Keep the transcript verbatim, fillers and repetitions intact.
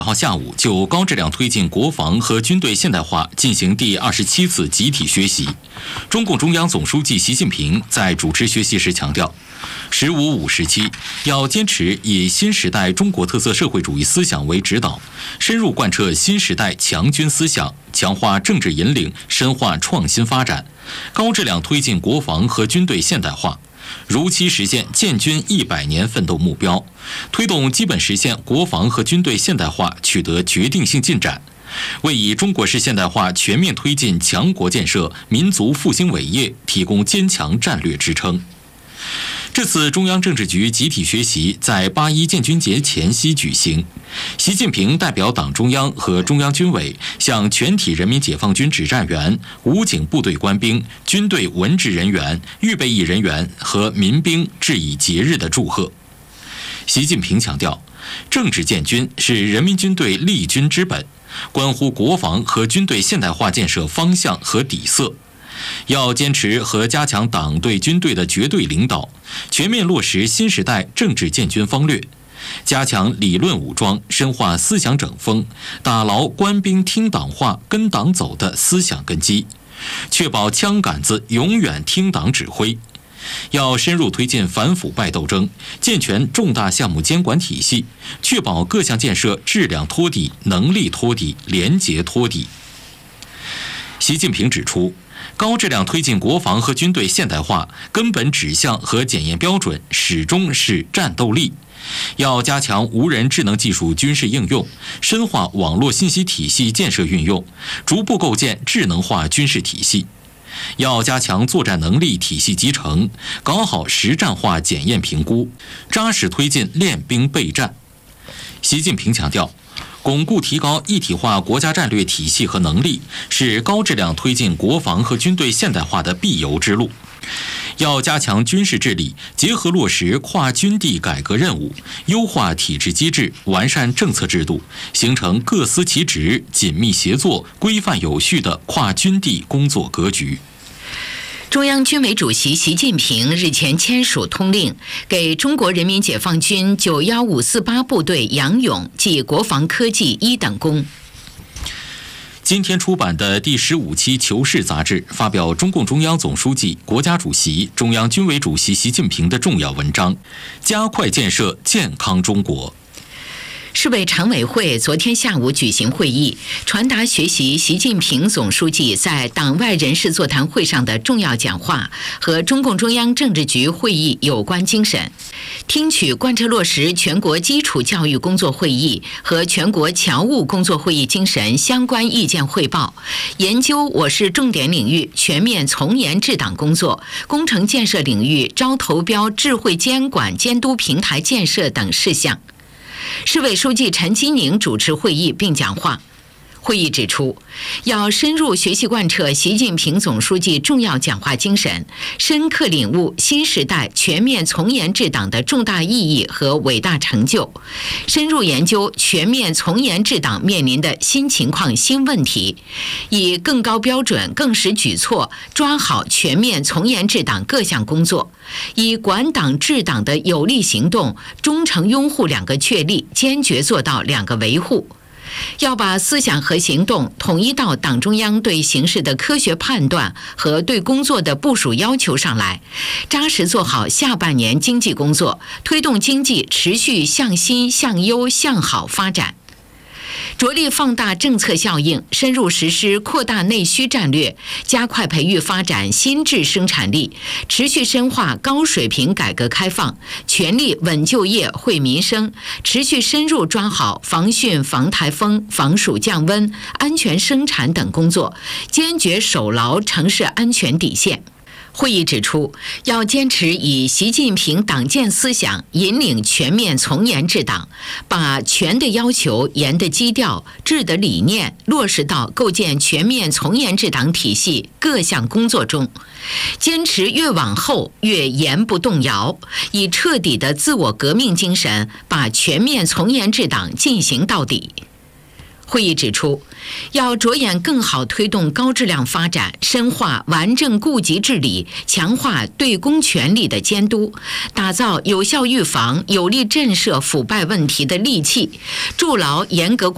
号下午就高质量推进国防和军队现代化进行第二十七次集体学习。中共中央总书记习近平在主持学习时强调，十五五时期要坚持以新时代中国特色社会主义思想为指导，深入贯彻新时代强军思想，强化政治引领，深化创新发展，高质量推进国防和军队现代化，如期实现建军一百年奋斗目标，推动基本实现国防和军队现代化取得决定性进展，为以中国式现代化全面推进强国建设、民族复兴伟业提供坚强战略支撑。这次中央政治局集体学习在八一建军节前夕举行，习近平代表党中央和中央军委向全体人民解放军指战员、武警部队官兵、军队文职人员、预备役人员和民兵致以节日的祝贺。习近平强调，政治建军是人民军队立军之本，关乎国防和军队现代化建设方向和底色。要坚持和加强党对军队的绝对领导，全面落实新时代政治建军方略，加强理论武装，深化思想整风，打牢官兵听党话、跟党走的思想根基，确保枪杆子永远听党指挥。要深入推进反腐败斗争，健全重大项目监管体系，确保各项建设质量托底、能力托底、廉洁托底。习近平指出，高质量推进国防和军队现代化根本指向和检验标准始终是战斗力。要加强无人智能技术军事应用，深化网络信息体系建设运用，逐步构建智能化军事体系。要加强作战能力体系集成，搞好实战化检验评估，扎实推进练兵备战。习近平强调，巩固提高一体化国家战略体系和能力，是高质量推进国防和军队现代化的必由之路。要加强军事治理，结合落实跨军地改革任务，优化体制机制，完善政策制度，形成各司其职、紧密协作、规范有序的跨军地工作格局。 中央军委主席习近平日前签署通令，给中国人民解放军九一五四八部队杨勇记国防科技一等功。 今天出版的第十五期《求是》杂志发表中共中央总书记、国家主席、中央军委主席习近平的重要文章，加快建设健康中国。 市委常委会昨天下午举行会议，传达学习习近平总书记在党外人士座谈会上的重要讲话和中共中央政治局会议有关精神，听取贯彻落实全国基础教育工作会议和全国侨务工作会议精神相关意见汇报，研究我市重点领域全面从严治党工作、工程建设领域招投标智慧监管监督平台建设等事项。市委书记陈吉宁主持会议并讲话。会议指出，要深入学习贯彻习近平总书记重要讲话精神，深刻领悟新时代全面从严治党的重大意义和伟大成就，深入研究全面从严治党面临的新情况新问题，以更高标准更实举措抓好全面从严治党各项工作，以管党治党的有力行动、忠诚拥护两个确立，坚决做到两个维护。要把思想和行动统一到党中央对形势的科学判断和对工作的部署要求上来，扎实做好下半年经济工作，推动经济持续向新、向优、向好发展。着力放大政策效应，深入实施扩大内需战略，加快培育发展新质生产力，持续深化高水平改革开放，全力稳就业、惠民生，持续深入抓好防汛、防台风、防暑降温、安全生产等工作，坚决守牢城市安全底线。会议指出，要坚持以习近平党建思想引领全面从严治党，把权的要求、严的基调、治的理念落实到构建全面从严治党体系各项工作中，坚持越往后越严不动摇，以彻底的自我革命精神，把全面从严治党进行到底。会议指出，要着眼更好推动高质量发展，深化顽正顾及治理，强化对公权力的监督，打造有效预防、有力震慑腐败问题的利器，筑牢严格